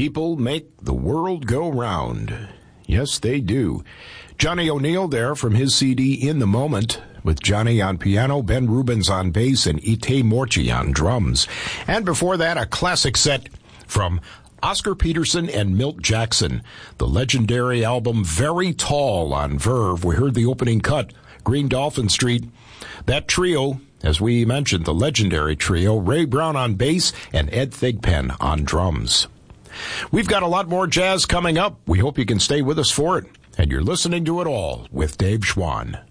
People make the world go round. Yes, they do. Johnny O'Neill there from his CD In the Moment, with Johnny on piano, Ben Rubens on bass, and Ite Morchi on drums. And before that, a classic set from Oscar Peterson and Milt Jackson, the legendary album Very Tall on Verve. We heard the opening cut, Green Dolphin Street. That trio, as we mentioned, the legendary trio, Ray Brown on bass and Ed Thigpen on drums. We've got a lot more jazz coming up. We hope you can stay with us for it. And you're listening to It All with Dave Schwann.